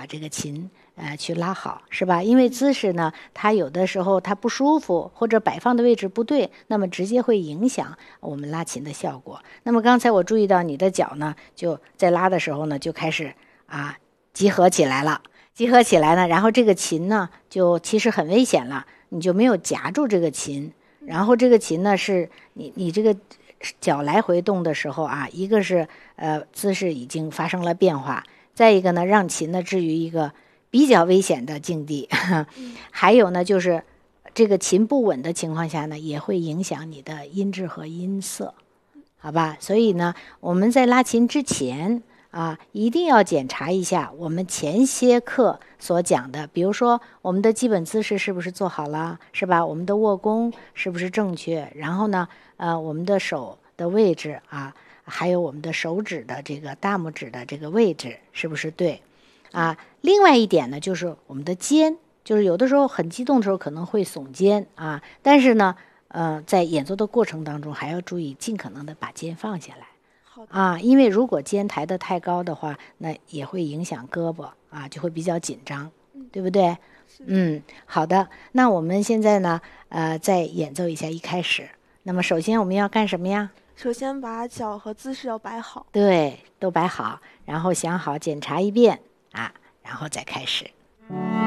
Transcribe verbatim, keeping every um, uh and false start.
这个琴呃去拉好，是吧？因为姿势呢，它有的时候它不舒服，或者摆放的位置不对，那么直接会影响我们拉琴的效果。那么刚才我注意到你的脚呢，就在拉的时候呢，就开始啊集合起来了。集合起来呢，然后这个琴呢，就其实很危险了，你就没有夹住这个琴，然后这个琴呢，是你你这个脚来回动的时候啊，一个是呃姿势已经发生了变化，再一个呢，让琴呢置于一个比较危险的境地，还有呢就是这个琴不稳的情况下呢，也会影响你的音质和音色，好吧？所以呢，我们在拉琴之前啊，一定要检查一下我们前些课所讲的，比如说我们的基本姿势是不是做好了，是吧？我们的握弓是不是正确？然后呢，呃，我们的手的位置啊，还有我们的手指的这个大拇指的这个位置是不是对？啊，另外一点呢，就是我们的肩，就是有的时候很激动的时候可能会耸肩啊，但是呢，呃，在演奏的过程当中还要注意尽可能的把肩放下来。啊，因为如果肩抬得太高的话，那也会影响胳膊啊，就会比较紧张，对不对？嗯，好的。那我们现在呢，呃，再演奏一下一开始。那么首先我们要干什么呀？ 首先把脚和姿势要摆好。 对，都摆好，然后想好检查一遍啊，然后再开始。